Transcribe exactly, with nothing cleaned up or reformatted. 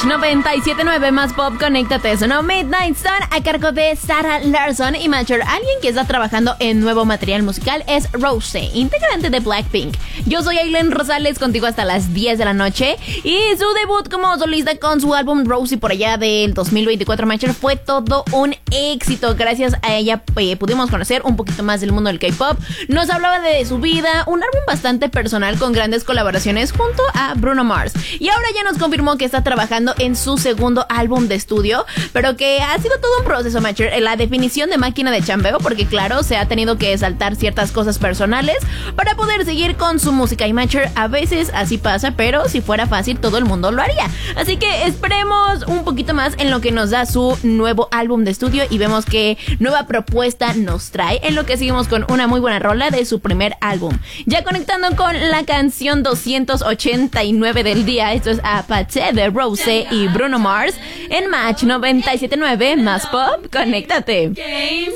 noventa y siete punto nueve más pop, conéctate. Sonó Midnight Sun a cargo de Sarah Larson y Matcher. Alguien que está trabajando en nuevo material musical es Rosé, integrante de Blackpink. Yo soy Aileen Rosales, contigo hasta las diez de la noche. Y su debut como solista con su álbum Rosé por allá del dos mil veinticuatro, Matcher, fue todo un éxito. Gracias a ella eh, pudimos conocer un poquito más del mundo del K-pop. Nos hablaba de su vida, un álbum bastante personal con grandes colaboraciones junto a Bruno Mars. Y ahora ya nos confirmó que está trabajando en su segundo álbum de estudio, pero que ha sido todo un proceso, Matcher, la definición de máquina de chambeo, porque claro, se ha tenido que saltar ciertas cosas personales para poder seguir con su música. Y Matcher, a veces así pasa, pero si fuera fácil todo el mundo lo haría. Así que esperemos un poquito más en lo que nos da su nuevo álbum de estudio y vemos qué nueva propuesta nos trae, en lo que seguimos con una muy buena rola de su primer álbum. Ya conectando con la canción doscientos ochenta y nueve del día, esto es Apache de Rosé y Bruno Mars en Match noventa y siete punto nueve más pop, conéctate. Games